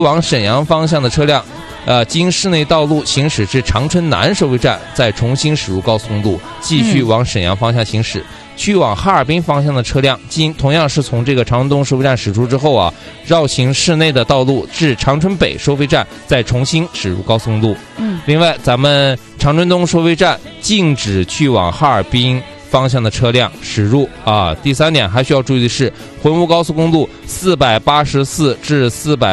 往沈阳方向的车辆，经市内道路行驶至长春南收费站，再重新驶入高速公路，继续往沈阳方向行驶。去往哈尔滨方向的车辆，同样是从这个长春东收费站驶出之后啊，绕行市内的道路至长春北收费站，再重新驶入高速公路。另外，咱们长春东收费站禁止去往哈尔滨方向的车辆驶入啊。第3点还需要注意的是，浑芜高速公路484至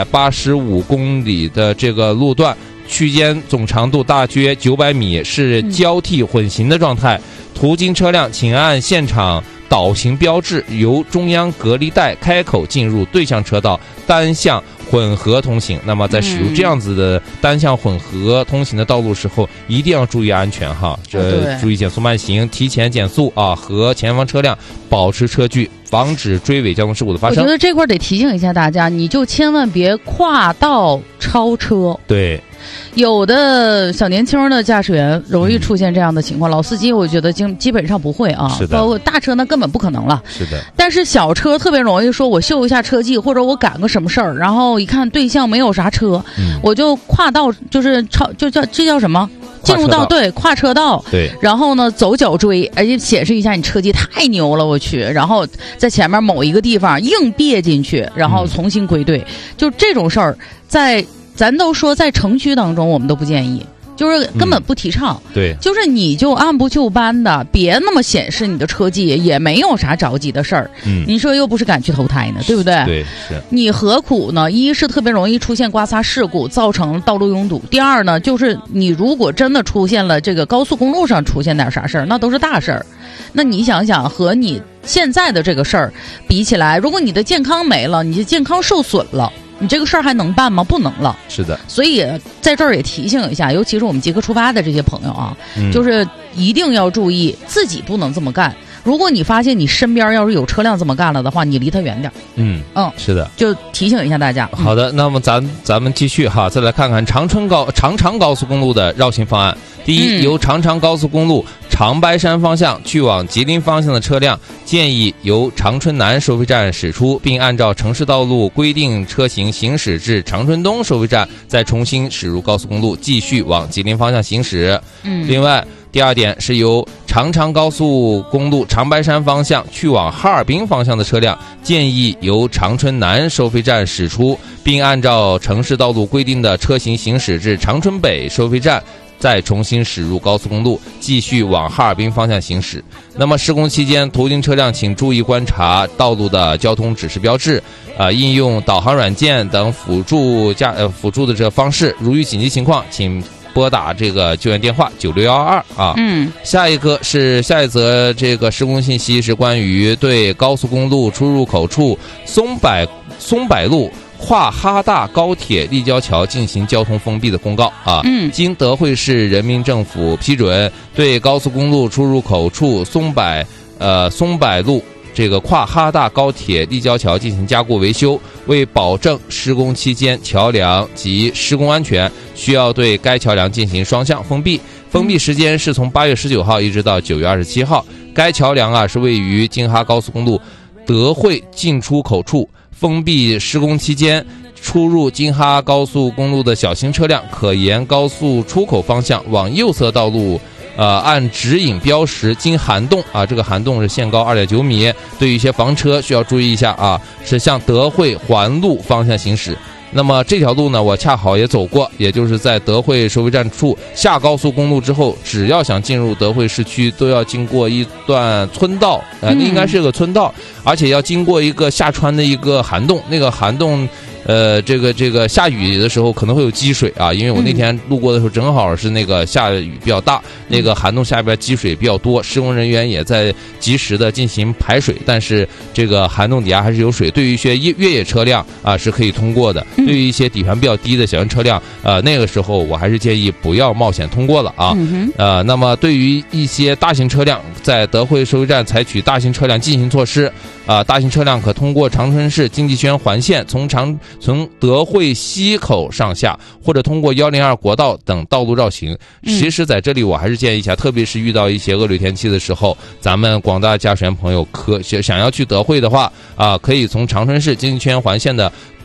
485公里的这个路段区间总长度大约900米，是交替混行的状态。途经车辆请按现场导行标志，由中央隔离带开口进入对向车道，单向混合通行。那么在使用这样子的单向混合通行的道路时候，一定要注意安全哈，注意减速慢行，提前减速啊，和前方车辆保持车距，防止追尾交通事故的发生。 我觉得这块得提醒一下大家，你就千万别跨道超车。 对。 有的小年轻的驾驶员容易出现这样的情况，老司机我觉得基本上不会啊， 是的， 包括大车那根本不可能了。 是的， 但是小车特别容易说，我秀一下车技，或者我赶个什么事儿，然后一看对向没有啥车，我就跨道，就是这叫什么？进入到跨车道， 对， 然后呢走脚追，而且显示一下你车技太牛了，我去，然后在前面某一个地方硬别进去，然后重新归队，就这种事儿咱都说在城区当中我们都不建议，就是根本不提倡。 对， 就是你就按部就班的，别那么显示你的车技，也没有啥着急的事儿。你说又不是赶去投胎呢，对不对？ 对，是。 你何苦呢？一是特别容易出现刮擦事故，造成道路拥堵；第二呢，就是你如果真的出现了这个高速公路上出现点啥事儿，那都是大事儿。那你想想，和你现在的这个事儿比起来，如果你的健康没了，你的健康受损了，你这个事儿还能办吗？不能了。 是的， 所以在这儿也提醒一下，尤其是我们即刻出发的这些朋友啊，就是一定要注意自己不能这么干。如果你发现你身边要是有车辆这么干了的话，你离他远点。是的，就提醒一下大家。 好的，那么咱们继续哈，再来看看长长高速公路的绕行方案。第一，由长长高速公路长白山方向去往吉林方向的车辆，建议由长春南收费站驶出，并按照城市道路规定车型行驶至长春东收费站，再重新驶入高速公路，继续往吉林方向行驶。另外，第2点是由长长高速公路长白山方向去往哈尔滨方向的车辆，建议由长春南收费站驶出，并按照城市道路规定的车型行驶至长春北收费站，再重新驶入高速公路，继续往哈尔滨方向行驶。那么施工期间，途经车辆请注意观察道路的交通指示标志，应用导航软件等辅助的这个方式。如遇紧急情况，请拨打这个救援电话9612啊。下一则这个施工信息是关于对高速公路出入口处松柏路跨哈大高铁立交桥进行交通封闭的公告啊。经德惠市人民政府批准，对高速公路出入口处松柏路这个跨哈大高铁立交桥进行加固维修，为保证施工期间桥梁及施工安全，需要对该桥梁进行双向封闭。封闭时间是从8月19号一直到9月27号。该桥梁是位于京哈高速公路德惠进出口处。封闭施工期间，出入京哈高速公路的小型车辆可沿高速出口方向往右侧道路按指引标识经涵洞这个涵洞是限高2.9米。对于一些房车需要注意一下是向德惠环路方向行驶。那么这条路呢，我恰好也走过，也就是在德惠收费站处下高速公路之后，只要想进入德惠市区，都要经过一段村道，应该是个村道，而且要经过一个下穿的一个涵洞。那个涵洞这个下雨的时候可能会有积水因为我那天路过的时候正好是那个下雨比较大，那个涵洞下边积水比较多，施工人员也在及时的进行排水，但是这个涵洞底下还是有水，对于一些越野车辆是可以通过的。对于一些底盘比较低的小型车辆那个时候我还是建议不要冒险通过了那么对于一些大型车辆，在德惠收费站采取大型车辆进行措施大型车辆可通过长春市经济圈环线从德惠西口上下，或者通过102国道等道路绕行。其实在这里我还是建议一下，特别是遇到一些恶劣天气的时候，咱们广大驾驶员朋友想要去德惠的话可以从长春市经济圈环线的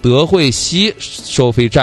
德惠西收费站。